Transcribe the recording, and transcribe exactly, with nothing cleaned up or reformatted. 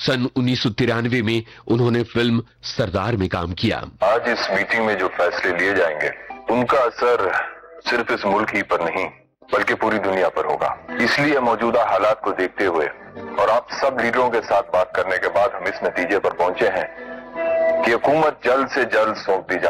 सन उन्नीस सौ तिरानवे में उन्होंने फिल्म सरदार में काम किया। आज इस मीटिंग में जो फैसले लिए जाएंगे उनका असर सिर्फ इस मुल्क ही पर नहीं बल्कि पूरी दुनिया पर होगा। इसलिए मौजूदा हालात को देखते हुए और आप सब लीडरों के साथ बात करने के बाद हम इस नतीजे पर पहुंचे हैं कि हुकूमत जल्द से जल्द सौंप दी जाए।